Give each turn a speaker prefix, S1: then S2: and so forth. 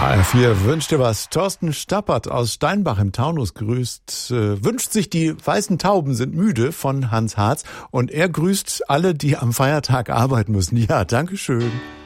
S1: HR4 wünscht dir was. Thorsten Stappert aus Steinbach im Taunus grüßt, wünscht sich die weißen Tauben sind müde von Hans Harz und er grüßt alle, die am Feiertag arbeiten müssen. Ja, danke schön.